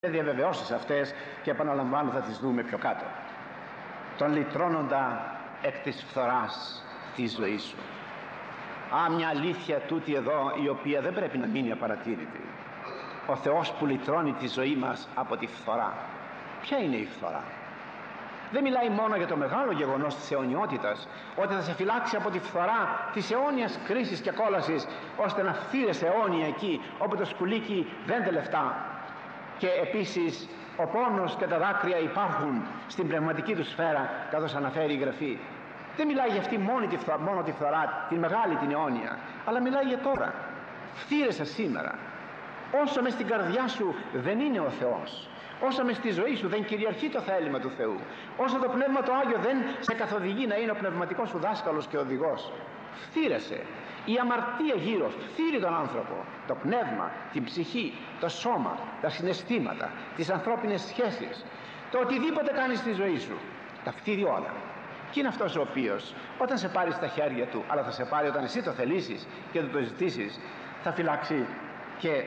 διαβεβαιώσεις αυτές και επαναλαμβάνω θα τις δούμε πιο κάτω. Τον λυτρώνοντα εκ της φθοράς τη ζωή σου. Μια αλήθεια τούτη εδώ, η οποία δεν πρέπει να μείνει απαρατήρητη. Ο Θεός που λυτρώνει τη ζωή μας από τη φθορά. Ποια είναι η φθορά? Δεν μιλάει μόνο για το μεγάλο γεγονός της αιωνιότητας, ότι θα σε φυλάξει από τη φθορά της αιώνιας κρίσης και κόλασης, ώστε να φθείρεσαι αιώνια εκεί όπου το σκουλίκι δεν τελευτά, και επίσης ο πόνος και τα δάκρυα υπάρχουν στην πνευματική του σφαίρα, καθώς αναφέρει η Γραφή. Δεν μιλάει για αυτή μόνο τη φθορά, την μεγάλη, την αιώνια, αλλά μιλάει για τώρα. Φθείρεσαι σήμερα. Όσο μες στην καρδιά σου δεν είναι ο Θεός, όσο μες στη ζωή σου δεν κυριαρχεί το θέλημα του Θεού, όσο το Πνεύμα το Άγιο δεν σε καθοδηγεί να είναι ο πνευματικός σου δάσκαλος και οδηγός, φθείρεσαι. Η αμαρτία γύρω φθείρει τον άνθρωπο, το πνεύμα, την ψυχή, το σώμα, τα συναισθήματα, τις ανθρώπινες σχέσεις, το οτιδήποτε κάνεις στη ζωή σου, τα φθείρει όλα. Και είναι αυτός ο οποίος όταν σε πάρει στα χέρια του, αλλά θα σε πάρει όταν εσύ το θελήσεις και του το ζητήσεις, θα φυλάξει και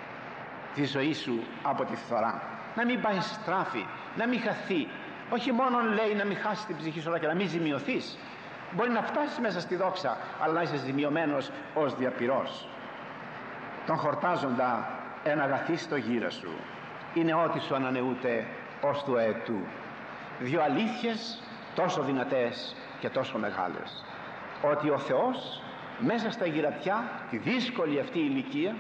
τη ζωή σου από τη φθορά. Να μην πάει στράφη, να μην χαθεί. Όχι μόνο λέει να μην χάσεις την ψυχή σου, αλλά και να μην ζημιωθείς. Μπορεί να φτάσεις μέσα στη δόξα, αλλά να είσαι ζημιωμένος ως διαπυρός. Τον χορτάζοντα ένα αγαθί στο γύρα σου, είναι ό,τι σου ανανεούται ως του αετού. Δύο αλήθειες τόσο δυνατές και τόσο μεγάλες, ότι ο Θεός μέσα στα γυρατιά, τη δύσκολη αυτή ηλικία,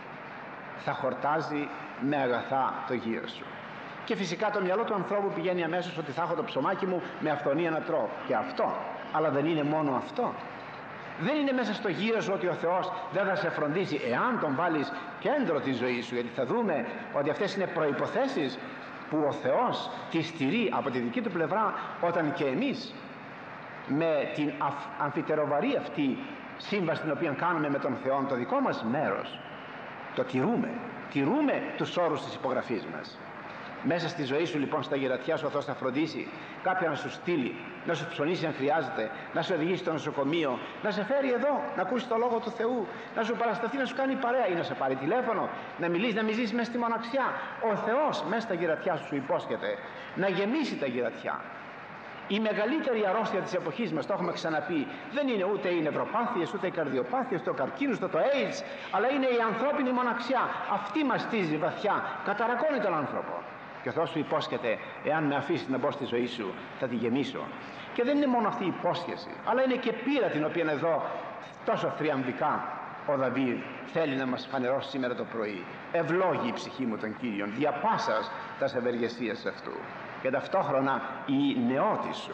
θα χορτάζει με αγαθά το γύρα σου. Και φυσικά το μυαλό του ανθρώπου πηγαίνει αμέσως ότι θα έχω το ψωμάκι μου με αυθονία να τρώω. Και αυτό, αλλά δεν είναι μόνο αυτό. Δεν είναι μέσα στο γύρο σου ότι ο Θεός δεν θα σε φροντίσει εάν τον βάλεις κέντρο της ζωής σου, γιατί θα δούμε ότι αυτές είναι προϋποθέσεις που ο Θεός τη στηρεί από τη δική του πλευρά, όταν και εμείς με την αμφιτεροβαρή αυτή σύμβαση την οποία κάνουμε με τον Θεό, το δικό μας μέρος το τηρούμε τους όρους της υπογραφής μας. Μέσα στη ζωή σου λοιπόν, στα γερατιά σου, ο Θεός θα φροντίσει κάποιον να σου στείλει, να σου ψωνίσει αν χρειάζεται, να σε οδηγήσει στο νοσοκομείο, να σε φέρει εδώ να ακούσει το Λόγο του Θεού, να σου παρασταθεί, να σου κάνει παρέα ή να σε πάρει τηλέφωνο, να μιλήσει, να μην ζήσει μέσα στη μοναξιά. Ο Θεός μέσα στα γερατιά σου υπόσχεται να γεμίσει τα γερατιά. Η μεγαλύτερη αρρώστια της εποχής μας, το έχουμε ξαναπεί, δεν είναι ούτε οι νευροπάθειες, ούτε οι καρδιοπάθειες, ούτε ο καρκίνος, ούτε το AIDS, αλλά είναι η ανθρώπινη μοναξιά. Αυτή μαστίζει βαθιά, καταρακώνει τον άνθρωπο. Και ο Θεός σου υπόσχεται, εάν με αφήσεις να μπω στη ζωή σου, θα τη γεμίσω. Και δεν είναι μόνο αυτή η υπόσχεση, αλλά είναι και πείρα την οποία εδώ τόσο θριαμβικά ο Δαβίδ θέλει να μας φανερώσει σήμερα το πρωί. Ευλόγει η ψυχή μου τον Κύριον, δια πάσας τας ευεργεσίας αυτού. Και ταυτόχρονα η νεότη σου,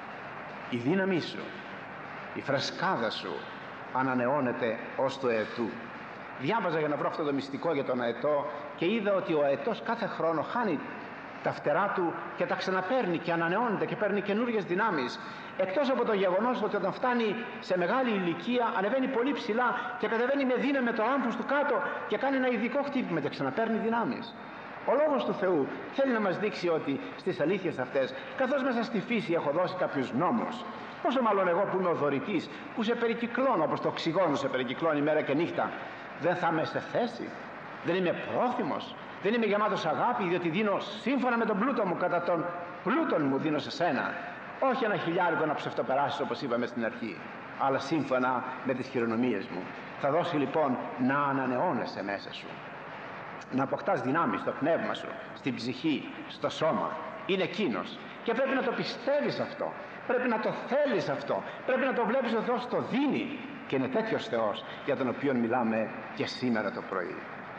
η δύναμή σου, η φρεσκάδα σου ανανεώνεται ως του αετού. Διάβαζα για να βρω αυτό το μυστικό για τον αετό και είδα ότι ο αετός κάθε χρόνο χάνει τα φτερά του και τα ξαναπαίρνει και ανανεώνεται και παίρνει καινούριες δυνάμεις. Εκτός από το γεγονός ότι όταν φτάνει σε μεγάλη ηλικία ανεβαίνει πολύ ψηλά και κατεβαίνει με δύναμη με το άμφος του κάτω και κάνει ένα ειδικό χτύπημα και ξαναπαίρνει δυνάμεις. Ο Λόγος του Θεού θέλει να μας δείξει ότι στις αλήθειες αυτές, καθώς μέσα στη φύση έχω δώσει κάποιους νόμους, πόσο μάλλον εγώ που είμαι ο δωρητής, που σε περικυκλώνω όπως το οξυγόνο σε περικυκλώνει μέρα και νύχτα, δεν θα είμαι σε θέση, δεν είμαι πρόθυμος, δεν είμαι γεμάτος αγάπη, διότι δίνω σύμφωνα με τον πλούτο μου, κατά τον πλούτον μου δίνω σε σένα, όχι ένα χιλιάρικο να ψευτοπεράσεις όπως είπαμε στην αρχή, αλλά σύμφωνα με τις χειρονομίες μου. Θα δώσει λοιπόν να ανανεώνεσαι μέσα σου, να αποκτάς δυνάμεις στο πνεύμα σου, στην ψυχή, στο σώμα. Είναι εκείνος και πρέπει να το πιστεύεις αυτό, πρέπει να το θέλεις αυτό, πρέπει να το βλέπεις, ο Θεός το δίνει και είναι τέτοιος Θεός για τον οποίο μιλάμε και σήμερα το πρωί.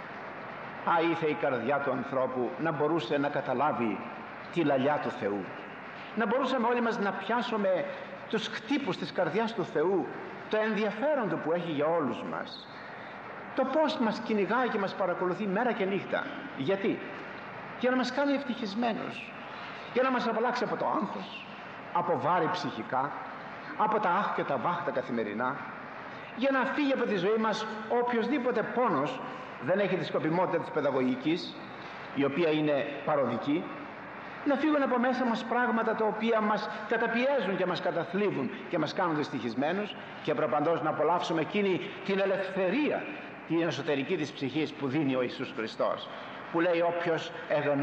Ήθε η καρδιά του ανθρώπου να μπορούσε να καταλάβει τη λαλιά του Θεού, να μπορούσαμε όλοι μας να πιάσουμε τους χτύπους της καρδιάς του Θεού, το ενδιαφέρον του που έχει για όλους μας, το πως μας κυνηγάει και μας παρακολουθεί μέρα και νύχτα. Γιατί? Για να μας κάνει ευτυχισμένους, για να μας απαλλάξει από το άγχος, από βάρη ψυχικά, από τα άχ και τα βάχ τα καθημερινά, για να φύγει από τη ζωή μας οποιοσδήποτε πόνος δεν έχει τη σκοπιμότητα της παιδαγωγικής, η οποία είναι παροδική, να φύγουν από μέσα μας πράγματα τα οποία μας καταπιέζουν και μας καταθλίβουν και μας κάνουν δυστυχισμένους, και προπαντός να απολαύσουμε εκείνη την ελευθερία, την εσωτερική της ψυχής που δίνει ο Ιησούς Χριστός. που λέει όποιος